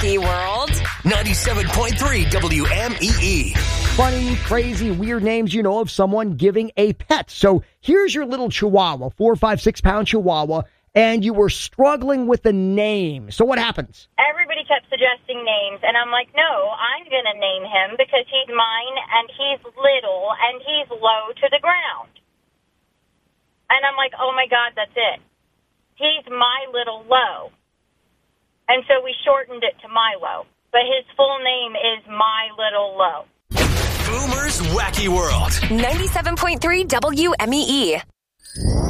Wacky World. 97.3 WMEE. Funny, crazy, weird names you know of someone giving a pet. So here's your little chihuahua, 4, 5, 6 pound chihuahua, and you were struggling with the name. So what happens? Everybody kept suggesting names, and I'm like, no, I'm going to name him because he's mine, and he's little, and he's low to the ground. And I'm like, oh, my God, that's it. He's My Little Low. And so we shortened it to Milo. But his full name is My Little Low. Boomer's Wacky World. 97.3 WMEE.